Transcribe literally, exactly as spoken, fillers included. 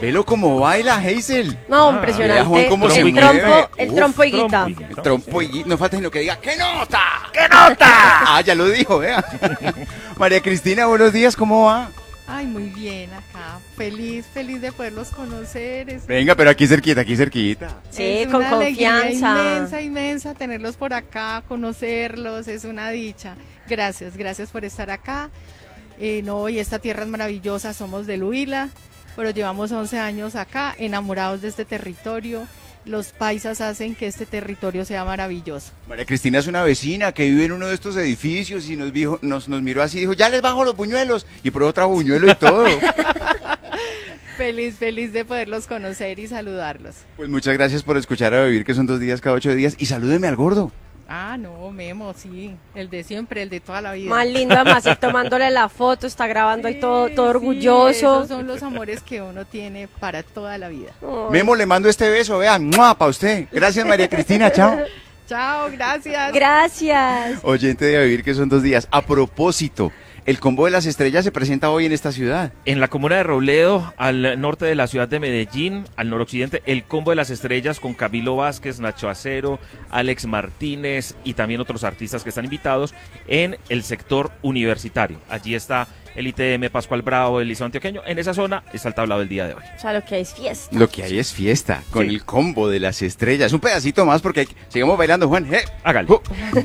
Velo cómo baila, Hazel. No, Ah, impresionante. vea, Juan, cómo el, se trompo, mueve. el Uf, trompo y guita. trompo y- El trompo y no falta sino que diga ¡qué nota! ¡Qué nota! Ah, ya lo dijo, vea. María Cristina, buenos días, ¿cómo va? Ay, muy bien acá. Feliz, feliz de poderlos conocer. Es, Venga, pero aquí cerquita, aquí cerquita. Sí, es con una alegría confianza. inmensa, inmensa tenerlos por acá, conocerlos, es una dicha. Gracias, gracias por estar acá. Eh, no, y esta tierra es maravillosa, somos del Huila, pero llevamos once años acá, enamorados de este territorio. Los paisas hacen que este territorio sea maravilloso. María Cristina es una vecina que vive en uno de estos edificios y nos, dijo, nos, nos miró así y dijo, ya les bajo los buñuelos. Y probó otro buñuelo y todo. Feliz, feliz de poderlos conocer y saludarlos. Pues muchas gracias por escuchar a Vivir, que son dos días cada ocho días. Y salúdeme al gordo. Ah, no, Memo, sí, el de siempre, el de toda la vida. Más lindo, además, él tomándole la foto, está grabando ahí todo, Sí, todo sí, orgulloso. esos son los amores que uno tiene para toda la vida. Ay. Memo, le mando este beso, vean, para usted. Gracias, María Cristina, chao. Chao, gracias. Gracias. Oyente de Vivir, que son dos días. A propósito, el Combo de las Estrellas se presenta hoy en esta ciudad. En la comuna de Robledo, al norte de la ciudad de Medellín, al noroccidente, el Combo de las Estrellas con Camilo Vázquez, Nacho Acero, Alex Martínez y también otros artistas que están invitados en el sector universitario. Allí está el I T M, Pascual Bravo, el Liceo Antioqueño. En esa zona está el tablado del día de hoy. O sea, lo que es fiesta. Lo que hay es fiesta con Sí. el Combo de las Estrellas. Un pedacito más porque hay que- sigamos bailando, Juan. ¡Eh! Hágale. ¡Uh!